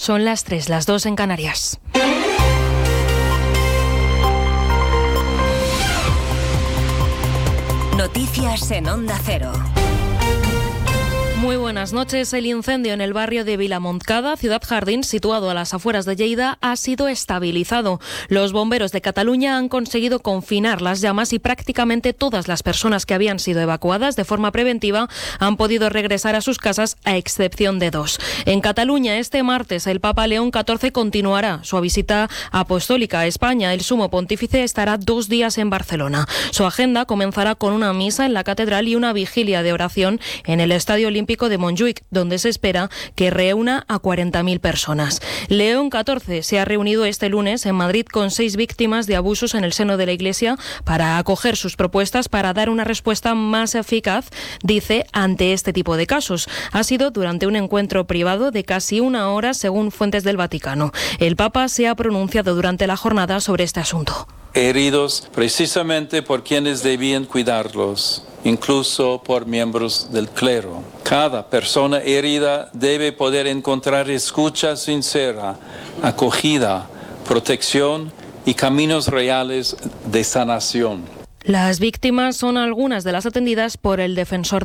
Son las 3, las 2 en Canarias. Noticias en Onda Cero. Muy buenas noches. El incendio en el barrio de Vilamontcada, Ciudad Jardín, situado a las afueras de Lleida, ha sido estabilizado. Los bomberos de Cataluña han conseguido confinar las llamas y prácticamente todas las personas que habían sido evacuadas de forma preventiva han podido regresar a sus casas, a excepción de 2. En Cataluña, este martes, el Papa León XIV continuará su visita apostólica a España. El sumo pontífice estará 2 días en Barcelona. Su agenda comenzará con una misa en la catedral y una vigilia de oración en el Estadio Olímpico de Montjuic, donde se espera que reúna a 40.000 personas. León XIV se ha reunido este lunes en Madrid con 6 víctimas de abusos en el seno de la Iglesia para acoger sus propuestas para dar una respuesta más eficaz, dice, ante este tipo de casos. Ha sido durante un encuentro privado de casi 1 hora, según fuentes del Vaticano. El Papa se ha pronunciado durante la jornada sobre este asunto. Heridos precisamente por quienes debían cuidarlos, incluso por miembros del clero. Cada persona herida debe poder encontrar escucha sincera, acogida, protección y caminos reales de sanación. Las víctimas son algunas de las atendidas por el defensor